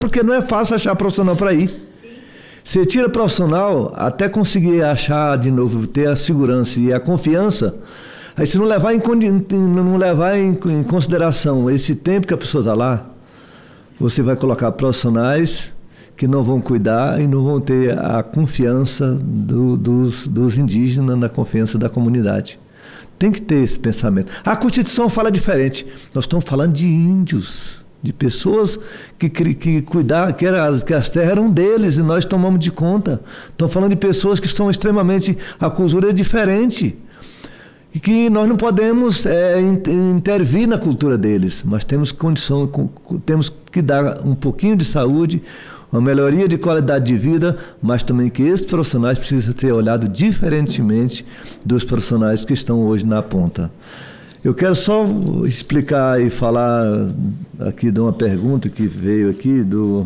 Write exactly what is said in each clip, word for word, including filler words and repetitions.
porque não é fácil achar profissional para ir. Você tira profissional até conseguir achar de novo, ter a segurança e a confiança. Aí se não levar em, não levar em, em consideração esse tempo que a pessoa está lá, você vai colocar profissionais que não vão cuidar e não vão ter a confiança do, dos, dos indígenas, na confiança da comunidade. Tem que ter esse pensamento. A Constituição fala diferente. Nós estamos falando de índios, de pessoas que, que, que cuidaram, que, era, que as terras eram deles e nós tomamos de conta. Estamos falando de pessoas que são extremamente... A cultura é diferente. E que nós não podemos é, intervir na cultura deles, mas temos condição, temos que dar um pouquinho de saúde, uma melhoria de qualidade de vida, mas também que esses profissionais precisam ser olhados diferentemente dos profissionais que estão hoje na ponta. Eu quero só explicar e falar aqui de uma pergunta que veio aqui do...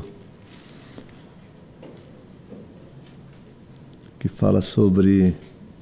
que fala sobre...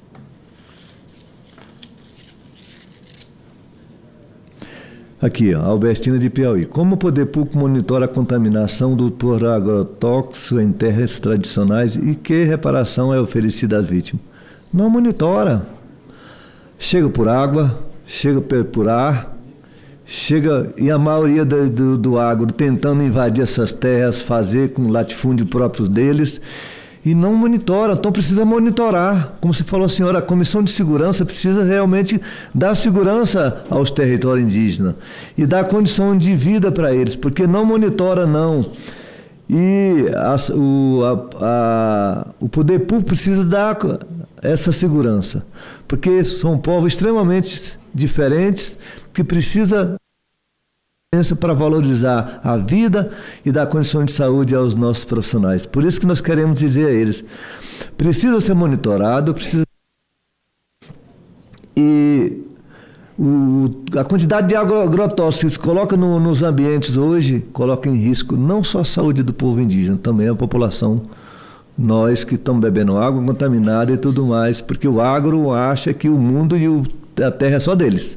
Aqui, ó, Albertina de Piauí. Como o poder público monitora a contaminação do, por agrotóxico em terras tradicionais e que reparação é oferecida às vítimas? Não monitora. Chega por água, chega por ar, chega, e a maioria do, do, do agro tentando invadir essas terras, fazer com latifúndio próprios deles, e não monitora. Então precisa monitorar. Como se falou a senhora, a Comissão de Segurança precisa realmente dar segurança aos territórios indígenas e dar condição de vida para eles, porque não monitora, não. E a, o, a, a, o poder público precisa dar essa segurança, porque são povos extremamente diferentes que precisam para valorizar a vida e dar condição de saúde aos nossos profissionais. Por isso que nós queremos dizer a eles, precisa ser monitorado, precisa... e o, a quantidade de agrotóxicos que se coloca no, nos ambientes hoje, coloca em risco não só a saúde do povo indígena, também a população, nós que estamos bebendo água contaminada e tudo mais, porque o agro acha que o mundo e o, a terra é só deles.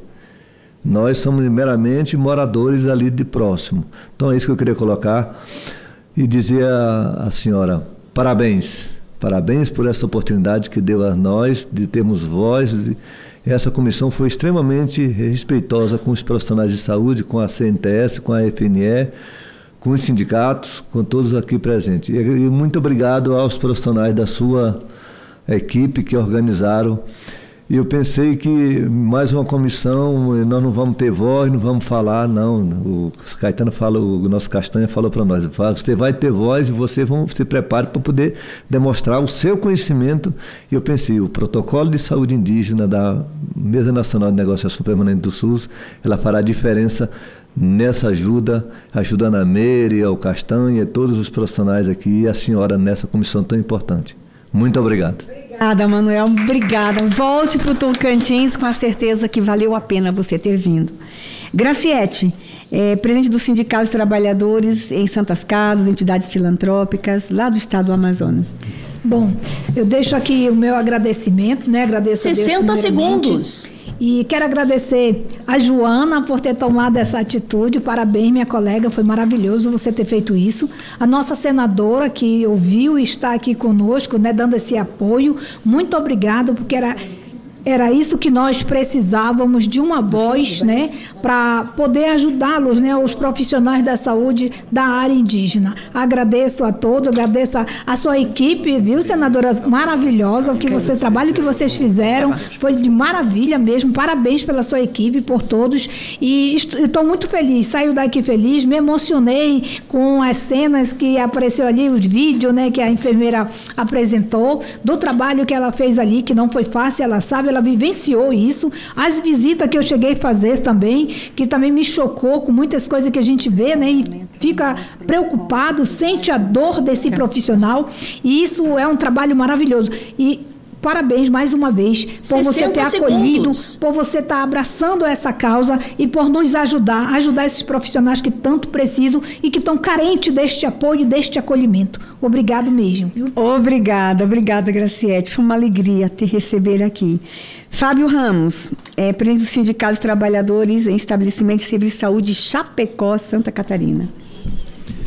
Nós somos meramente moradores ali de próximo. Então é isso que eu queria colocar e dizer à, à senhora, parabéns, parabéns por essa oportunidade que deu a nós de termos voz. Essa comissão foi extremamente respeitosa com os profissionais de saúde, com a C N T S, com a F N E, com os sindicatos, com todos aqui presentes. E muito obrigado aos profissionais da sua equipe que organizaram. E eu pensei que mais uma comissão, nós não vamos ter voz, não vamos falar, não. O Caetano falou, o nosso Castanha falou para nós, você vai ter voz e você vão se prepare para poder demonstrar o seu conhecimento. E eu pensei, o protocolo de saúde indígena da Mesa Nacional de Negociação Permanente do SUS, ela fará diferença nessa ajuda, ajudando a Meire, ao Castanha, todos os profissionais aqui e a senhora nessa comissão tão importante. Muito obrigado. Obrigada, Manuel. Obrigada. Volte para o Tocantins com a certeza que valeu a pena você ter vindo. Graciete, é, presidente do Sindicato dos Trabalhadores em Santas Casas, entidades filantrópicas, lá do estado do Amazonas. Bom, eu deixo aqui o meu agradecimento, né? Agradeço a Deus sessenta segundos. E quero agradecer a Joana por ter tomado essa atitude. Parabéns, minha colega, foi maravilhoso você ter feito isso. A nossa senadora que ouviu e está aqui conosco, né, dando esse apoio. Muito obrigado, porque era... Era isso que nós precisávamos, de uma voz, né, para poder ajudá-los, né, os profissionais da saúde da área indígena. Agradeço a todos, agradeço a, a sua equipe, viu, senadora, maravilhosa, o que você, o trabalho que vocês fizeram foi de maravilha mesmo. Parabéns pela sua equipe, por todos. E estou muito feliz, saio daqui feliz, me emocionei com as cenas que apareceu ali, os vídeos, né, que a enfermeira apresentou, do trabalho que ela fez ali, que não foi fácil, ela sabe, ela vivenciou isso, as visitas que eu cheguei a fazer também, que também me chocou com muitas coisas que a gente vê, né, e fica preocupado, sente a dor desse profissional, e isso é um trabalho maravilhoso. E parabéns mais uma vez por você ter acolhido, por você estar abraçando essa causa e por nos ajudar, ajudar esses profissionais que tanto precisam e que estão carentes deste apoio e deste acolhimento. Obrigado mesmo. Viu? Obrigada, obrigada, Graciete. Foi uma alegria te receber aqui. Fábio Ramos, é, presidente do Sindicato dos Trabalhadores em Estabelecimento de Serviço de Saúde Chapecó, Santa Catarina.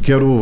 Quero